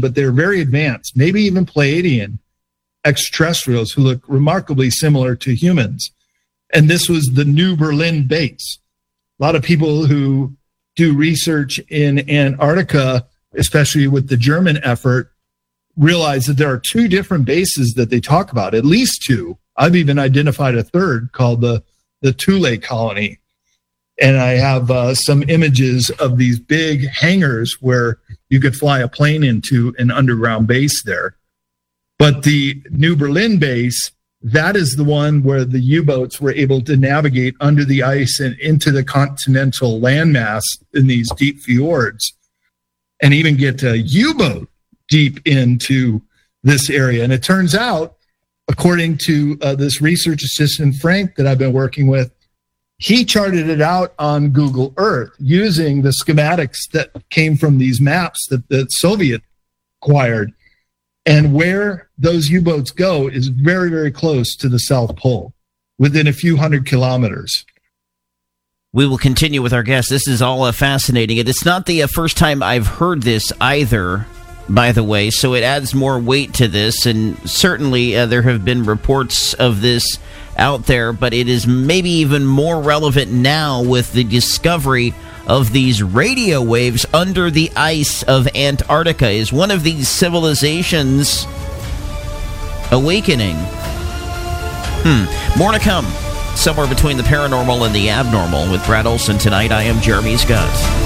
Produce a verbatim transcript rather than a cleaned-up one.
but they're very advanced, maybe even Pleiadian extraterrestrials who look remarkably similar to humans. And this was the New Berlin base. A lot of people who do research in Antarctica, especially with the German effort, realize that there are two different bases that they talk about, at least two. I've even identified a third called the, the Thule colony. And I have uh, some images of these big hangars where you could fly a plane into an underground base there. But the New Berlin base, that is the one where the U-boats were able to navigate under the ice and into the continental landmass in these deep fjords and even get a U-boat deep into this area. And it turns out, according to uh, this research assistant, Frank, that I've been working with, he charted it out on Google Earth using the schematics that came from these maps that the Soviet acquired. And where those U-boats go is very, very close to the South Pole, within a few hundred kilometers. We will continue with our guest. This is all uh, fascinating. And it's not the uh, first time I've heard this either, by the way, so it adds more weight to this. And certainly uh, there have been reports of this out there, but it is maybe even more relevant now with the discovery of these radio waves under the ice of Antarctica. Is one of these civilizations awakening? Hmm. More to come. Somewhere between the paranormal and the abnormal with Brad Olson tonight. I am Jeremy Scott.